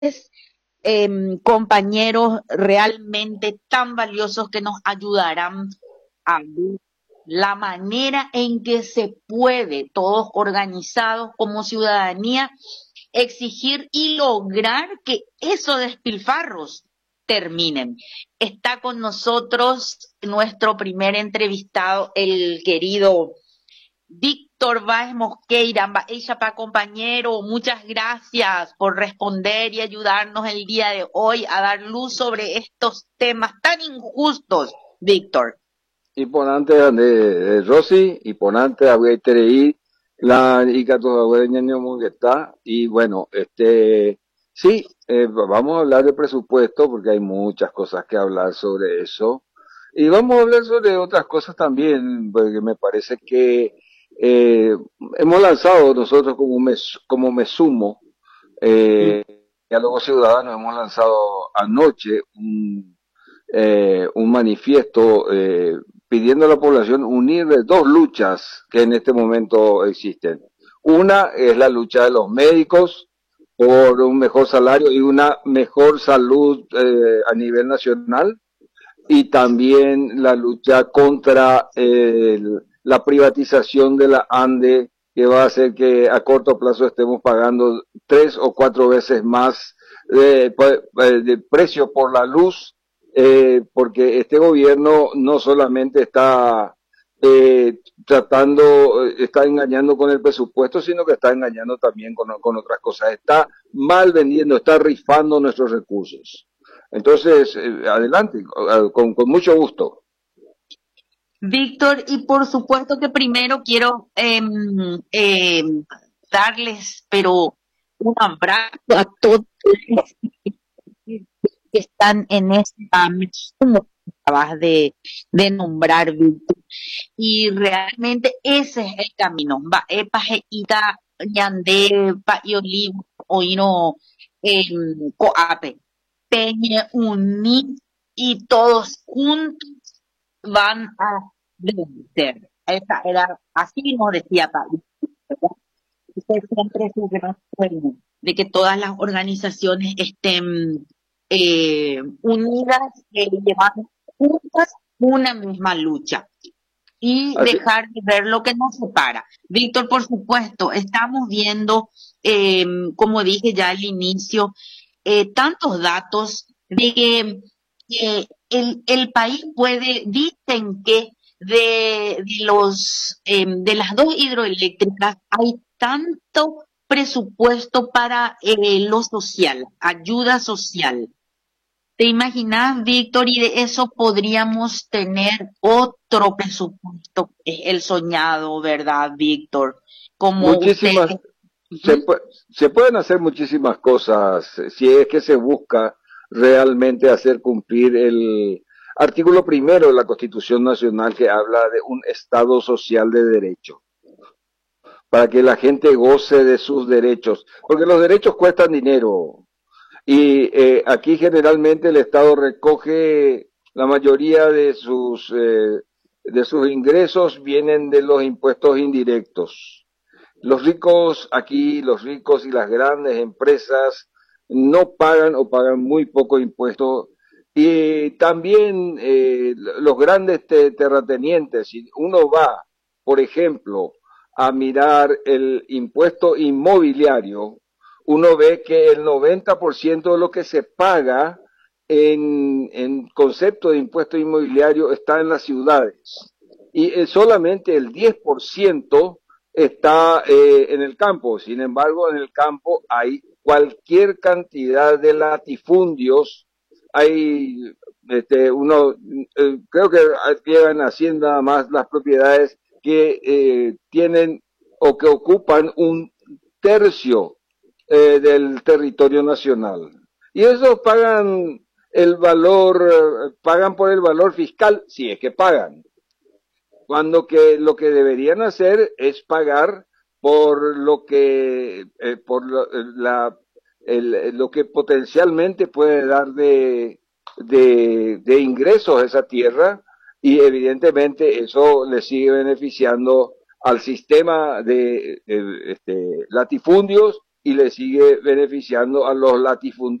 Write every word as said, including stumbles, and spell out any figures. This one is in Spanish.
eh, compañeros realmente tan valiosos que nos ayudarán a ver la manera en que se puede, todos organizados como ciudadanía, exigir y lograr que esos despilfarros terminen. Está con nosotros nuestro primer entrevistado, el querido Víctor Báez Mosqueira. Baeixapa, compañero, muchas gracias por responder y ayudarnos el día de hoy a dar luz sobre estos temas tan injustos, Víctor. Importante de Rosy, importante a Tereí, la y está y bueno, este sí, eh, vamos a hablar de presupuesto porque hay muchas cosas que hablar sobre eso y vamos a hablar sobre otras cosas también, porque me parece que eh, hemos lanzado nosotros como me, como me sumo, eh, Diálogo Ciudadano, hemos lanzado anoche un, eh, un manifiesto eh, pidiendo a la población unir dos luchas que en este momento existen. Una es la lucha de los médicos por un mejor salario y una mejor salud eh, a nivel nacional, y también la lucha contra eh, la privatización de la ANDE, que va a hacer que a corto plazo estemos pagando tres o cuatro veces más de, de precio por la luz, eh, porque este gobierno no solamente está eh, tratando, está engañando con el presupuesto, sino que está engañando también con, con otras cosas. Está mal vendiendo, está rifando nuestros recursos. Entonces, eh, adelante, con, con mucho gusto. Víctor, y por supuesto que primero quiero eh, eh, darles, pero un abrazo a todos que están en esta misión que acabas de, de nombrar, Víctor. Y realmente ese es el camino. Va, epa, ita, ñande, pa, y olivo, oíno, eh, coape, peñe, unir, y todos juntos van a vencer. Esa era, así nos decía Pablo, ¿verdad? Ese siempre es su gran sueño, de que todas las organizaciones estén eh, unidas, eh, llevando juntas una misma lucha y Así, dejar de ver lo que nos separa. Víctor, por supuesto, estamos viendo, eh, como dije ya al inicio, eh, tantos datos de que eh, el, el país puede, dicen que de, de los eh, de las dos hidroeléctricas hay tanto presupuesto para eh, lo social, ayuda social. ¿Te imaginas, Víctor? Y de eso podríamos tener otro presupuesto, que es el soñado, ¿verdad, Víctor? Como ustedes. muchísimas, se, ¿Mm? se pueden hacer muchísimas cosas si es que se busca realmente hacer cumplir el artículo primero de la Constitución Nacional, que habla de un Estado social de derecho, para que la gente goce de sus derechos, porque los derechos cuestan dinero. Y eh, aquí generalmente el Estado recoge la mayoría de sus, eh, de sus ingresos vienen de los impuestos indirectos. Los ricos aquí, los ricos y las grandes empresas no pagan o pagan muy poco impuesto. Y también eh, los grandes te terratenientes, si uno va, por ejemplo, a mirar el impuesto inmobiliario, uno ve que el noventa por ciento de lo que se paga en, en concepto de impuesto inmobiliario está en las ciudades y eh, solamente el diez por ciento está eh, en el campo. Sin embargo, en el campo hay cualquier cantidad de latifundios. Hay este, uno, eh, creo que llegan a Hacienda más las propiedades que eh, tienen o que ocupan un tercio eh, del territorio nacional. Y esos pagan el valor, eh, pagan por el valor fiscal, si es que pagan. Cuando que lo que deberían hacer es pagar por lo que, eh, por lo, la, el, lo que potencialmente puede dar de, de, de ingresos a esa tierra, y evidentemente eso le sigue beneficiando al sistema de eh, este, latifundios y le sigue beneficiando a los latifundios